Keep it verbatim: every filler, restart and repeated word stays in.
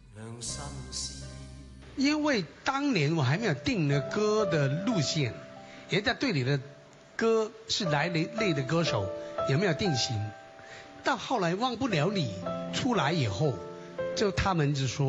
因为当年我还没有定了歌的路线，人家对你的歌是哪一类的歌手有没有定型？到后来忘不了你出来以后，就他们就说。